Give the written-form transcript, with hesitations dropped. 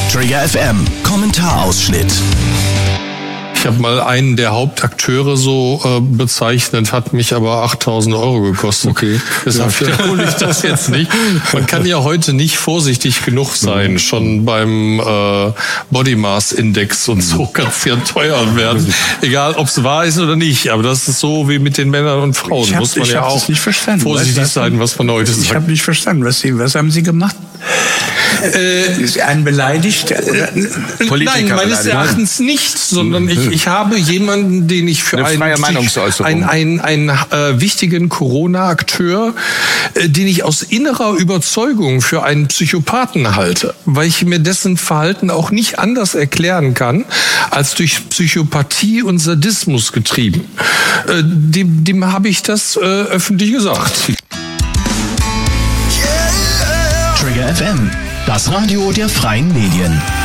Trigger FM Kommentarausschnitt. Ich habe mal einen der Hauptakteure so bezeichnet, hat mich aber 8.000 € gekostet. Okay. Deshalb wiederhole ich das jetzt nicht. Man kann ja heute nicht vorsichtig genug sein. Schon beim Body Mass Index und so kann es ja teuer werden. Egal, ob es wahr ist oder nicht. Aber das ist so wie mit den Männern und Frauen. Muss man ja auch vorsichtig sein, was man heute sagt. Ich habe nicht verstanden. Was haben Sie gemacht? Ist ein beleidigt? Nein, meines Erachtens nicht, sondern ich habe jemanden, den ich für einen wichtigen Corona-Akteur, den ich aus innerer Überzeugung für einen Psychopathen halte, weil ich mir dessen Verhalten auch nicht anders erklären kann, als durch Psychopathie und Sadismus getrieben. Dem habe ich das öffentlich gesagt. Trigger FM, das Radio der freien Medien.